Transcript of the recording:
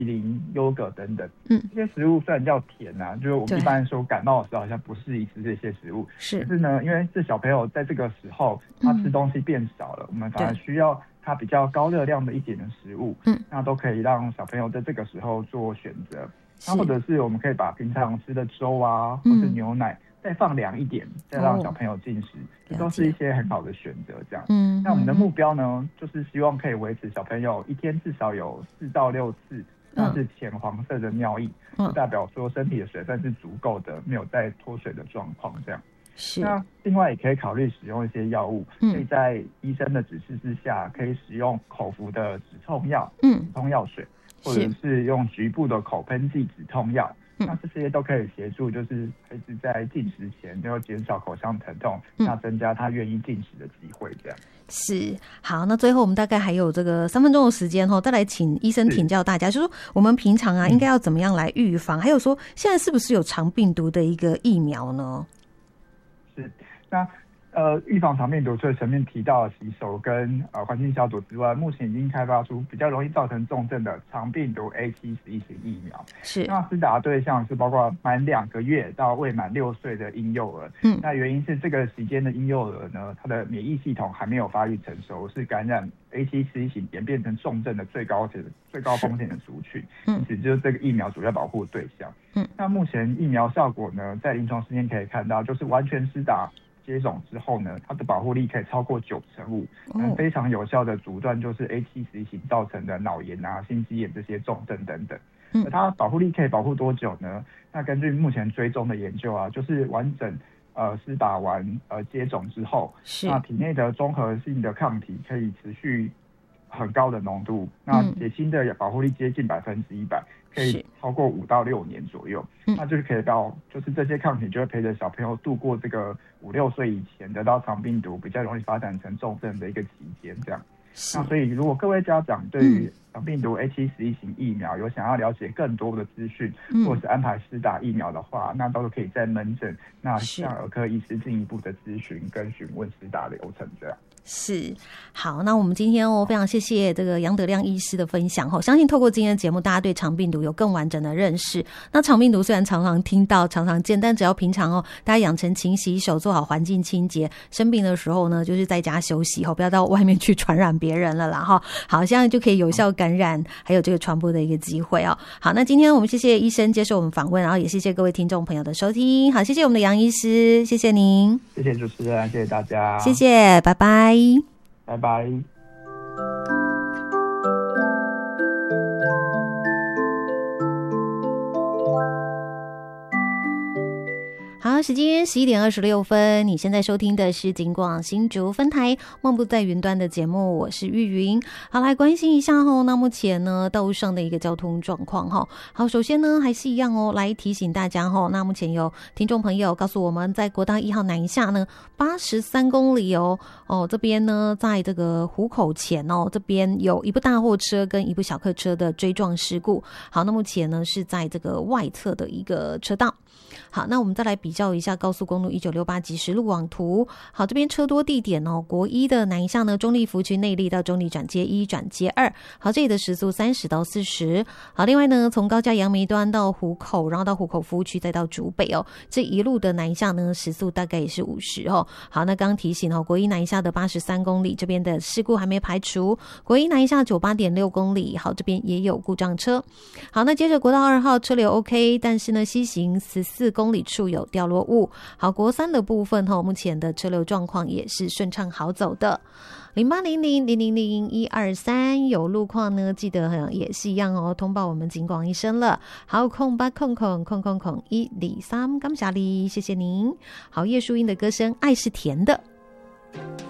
淋、优格等等。这些食物虽然叫甜啊，就是我们一般说感冒的时候好像不适宜吃这些食物，可是呢，因为这小朋友在这个时候他吃东西变少了，我们反而需要它比较高热量的一点的食物，那都可以让小朋友在这个时候做选择。那或者是我们可以把平常吃的粥啊，或是牛奶再放凉一点，再让小朋友进食，这都是一些很好的选择。这样，那我们的目标呢，就是希望可以维持小朋友一天至少有4到6次，那是浅黄色的尿液，就代表说身体的水分是足够的，没有在脱水的状况。这样，那另外也可以考虑使用一些药物，可以在医生的指示之下，可以使用口服的止痛药、止痛药水，或者是用局部的口喷剂止痛药。那这些都可以协助，就是孩子在进食前就要减少口腔疼痛，那增加他愿意进食的机会。这样是好。那最后我们大概还有这个3分钟的时间再来请医生请教大家，就是说我们平常应该要怎么样来预防，还有说现在是不是有肠病毒的一个疫苗呢？ 是，那预防肠病毒除了前面提到的洗手跟环境消毒之外，目前已经开发出比较容易造成重症的肠病毒 A711 型疫苗。是，那施打对象是包括满2个月到未满6岁的婴幼儿。那原因是这个期间的婴幼儿呢，他的免疫系统还没有发育成熟，是感染 A711 型演变成重症的最高风险的族群。因此就是这个疫苗主要保护对象。那目前疫苗效果呢，在临床实验可以看到，就是完全施打接种之后呢，它的保护力可以超过95%，能非常有效的阻断就是 A711 型造成的脑炎啊、心肌炎这些重症等等。而它保护力可以保护多久呢？那根据目前追踪的研究啊，就是完整施打完接种之后，那体内的综合性的抗体可以持续很高的浓度，那血清的保护力接近100%，可以超过5到6年左右。那就是可以到，就是这些抗体就会陪着小朋友度过这个5、6岁以前得到肠病毒比较容易发展成重症的一个期间。这样，那所以如果各位家长对于肠病毒 A711 型疫苗有想要了解更多的资讯，或者是安排施打疫苗的话，那都是可以在门诊那向儿科医师进一步的咨询跟询问施打流程。这样是好。那我们今天非常谢谢这个杨德亮医师的分享相信透过今天的节目，大家对肠病毒有更完整的认识。那肠病毒虽然常常听到常常见，但只要平常大家养成勤洗手，做好环境清洁，生病的时候呢就是在家休息不要到外面去传染别人了啦好，这样就可以有效感染还有这个传播的一个机会好，那今天我们谢谢医生接受我们访问，然后也谢谢各位听众朋友的收听。好，谢谢我们的杨医师，谢谢您。 谢谢主持人，谢谢大家， 谢谢，拜拜。 拜拜。 好，时间11点26分，你现在收听的是警广新竹分台漫步在云端的节目，我是玉云。好，来关心一下那目前呢道路上的一个交通状况好，首先呢还是一样来提醒大家那目前有听众朋友告诉我们，在国道1号南下呢83公里这边呢在这个湖口前这边有一部大货车跟一部小客车的追撞事故。好，那目前呢是在这个外侧的一个车道。好，那我们再来比较一下高速公路1968即时路网图。好，这边车多地点国一的南下呢，中立福区内壢到中立转接1转接2。好，这里的时速30到40。好，另外呢，从高架杨梅端到湖口，然后到湖口服务区，再到竹北这一路的南下呢，时速大概也是50好，那刚刚提醒国一南下的83公里，这边的事故还没排除。国一南下98.6公里，好，这边也有故障车。好，那接着国道2号车流 OK， 但是呢，西行14公里处有掉落物。好，国3的部分目前的车流状况也是顺畅好走的。0800000123有路况呢，记得也是一样通报我们警广医生了。好，0800000123，感谢你，谢谢您。好，叶淑英的歌声《爱是甜的》。